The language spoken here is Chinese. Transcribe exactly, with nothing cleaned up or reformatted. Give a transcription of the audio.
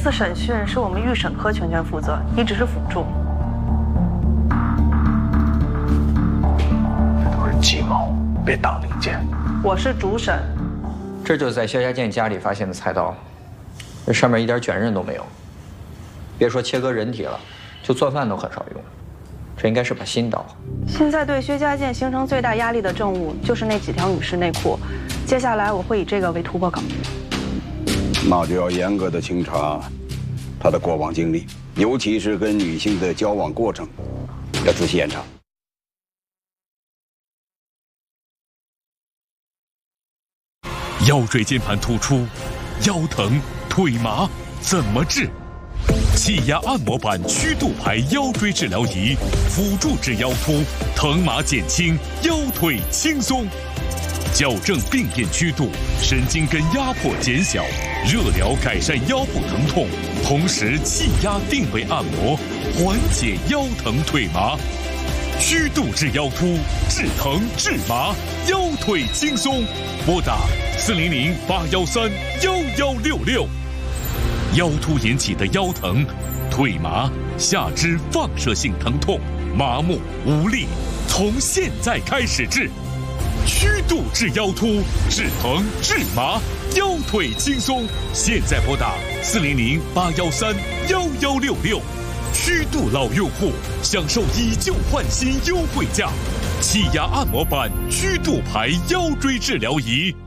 次审讯是我们预审科全权负责，你只是辅助。 这都是鸡毛，别当零件。 我是主审。 这就是在肖家健家里发现的菜刀，这上面一点卷刃都没有。别说切割人体了，就做饭都很少用。这应该是把新刀。 现在对薛家健形成最大压力的证物就是那几条女士内裤，接下来我会以这个为突破口。 那就要严格的清查他的过往经历，尤其是跟女性的交往过程，要仔细严查。 腰椎间盘突出、腰疼、腿麻怎么治？气压按摩板曲度牌腰椎治疗仪，辅助治腰突，疼麻减轻，腰腿轻松。矫正病变曲度，神经根压迫减小，热疗改善腰部疼痛，同时气压定位按摩，缓解腰疼腿麻。曲度治腰突，治疼治麻，腰腿轻松。拨打四零零八幺三幺幺六六。腰突引起的腰疼、腿麻、下肢放射性疼痛、麻木无力，从现在开始治。曲度治腰突，治疼治麻，腰腿轻松。现在拨打四零零八幺三幺幺六六。曲度老用户享受以旧换新优惠价，气压按摩板曲度牌腰椎治疗仪。